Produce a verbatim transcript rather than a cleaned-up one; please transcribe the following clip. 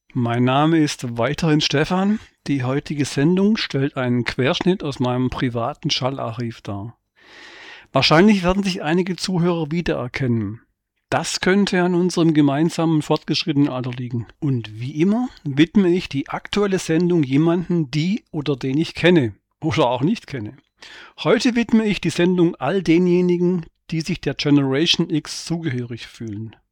Mein Name ist weiterhin Stefan. Die heutige Sendung stellt einen Querschnitt aus meinem privaten Schallarchiv dar. Wahrscheinlich werden sich einige Zuhörer wiedererkennen. Das könnte an unserem gemeinsamen fortgeschrittenen Alter liegen. Und wie immer widme ich die aktuelle Sendung jemanden, die oder den ich kenne oder auch nicht kenne. Heute widme ich die Sendung all denjenigen, die sich der Generation X zugehörig fühlen.